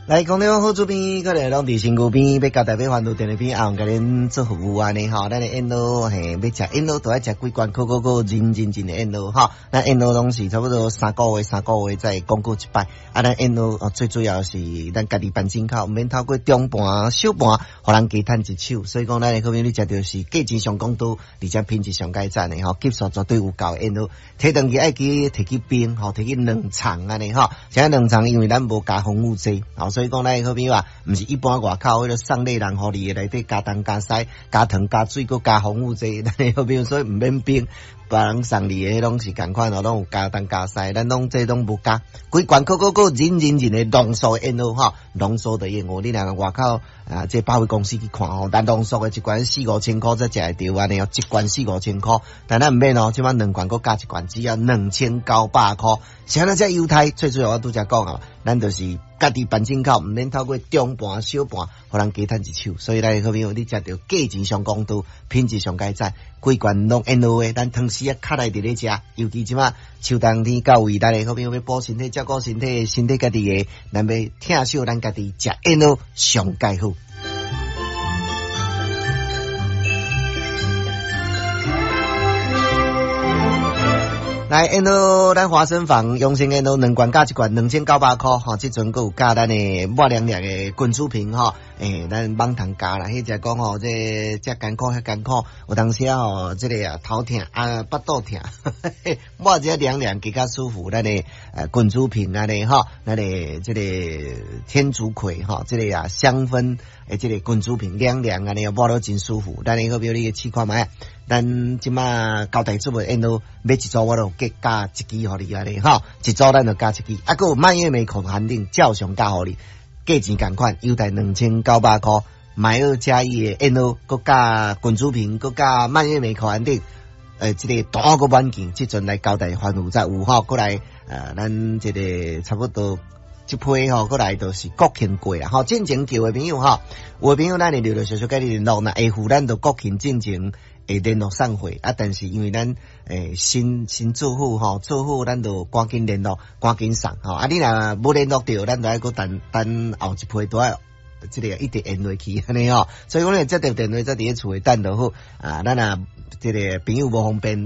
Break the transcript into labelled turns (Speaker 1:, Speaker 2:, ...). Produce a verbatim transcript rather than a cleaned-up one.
Speaker 1: 来，讲了好主编，可能拢伫身躯边，要交代要翻到电话边，后甲恁做服务安尼吼，咱的烟炉嘿，要食烟炉都要食几罐，可可可认认真的烟炉吼。咱烟炉拢是差不多三个月、三个月再广告一摆。啊，咱烟炉哦，最主要是咱家己办进口，毋免透过中盘、小盘，互人加趁一手。所以讲，咱的可能你食到是价钱上公道，而且品质上改善的吼，级数绝对有够烟炉。摕登去爱记摕去冰，吼，摕去冷藏安尼吼。现在冷藏因为咱无加防腐剂，吼。所以讲，咱好比话，毋是一般外口迄个送礼人互你的内底加糖加西、加糖加水，佮加防腐剂，咱好比所以毋免冰，别人送你的迄拢是共款哦，拢有加糖加西，咱拢这拢无加。规罐可可可认认真的浓缩烟雾吼，浓缩的烟雾，你若外口啊，这百货公司去看吼，咱浓缩的一罐四五千块才食会着安尼哦，一罐四五千块，但咱毋免哦，即摆两罐佮加一罐，只要两千九百块，啥那只犹太，最主要我拄则讲啊，咱就是家己办进口，毋免透过中盘、小盘，互人加趁一手。所以咱好朋友，你食到价钱上公道，品质上改善，规罐拢烟雾的，咱汤匙啊卡来伫咧食。尤其即马秋冬天到位，咱好朋友要补身体、照顾身体，身体家己的，咱要疼惜咱家己食烟雾上介好。来，烟炉咱华生坊永生烟炉两罐加一罐两千九百块吼，即阵佫有加咱的抹凉凉的滚珠瓶吼，诶、欸，咱网通加啦，迄只讲吼，这这艰苦遐艰苦，有当时啊吼，这个啊头疼啊腹肚疼，抹只凉凉更加舒服，咱的呃滚珠瓶安尼吼，咱的这个天竺葵吼，这个啊香氛诶，这个滚珠瓶凉凉安尼，抹到真舒服，咱的好比你试看卖。咱即马交代做诶，烟炉买一组我都加加一支互你安尼吼，一组咱就加一支，啊，佮有蔓越莓口含定照常加互你，价钱共款，优待两千九百块，买二加一诶烟炉，佮加滚珠瓶，佮加蔓越莓口含定，呃，即、這個大個軟件，即陣來交代番號才有吼，過來呃，咱即個差不多。一批吼，過來就是國慶過啦，吼，進前叫嘅朋友吼，有嘅朋友咱哋聊聊小小跟你聯絡，那下滬咱就國慶進前會聯絡上會啊，但是因為咱誒新新住戶吼，住戶咱就趕緊聯絡，趕緊上吼，啊，你若冇聯絡到，咱就喺個等等後一批都要。即個一直延落去安尼吼，所以講咧，接到電話在佇咧厝誒等就好啊，咱啊，即個朋友無方便。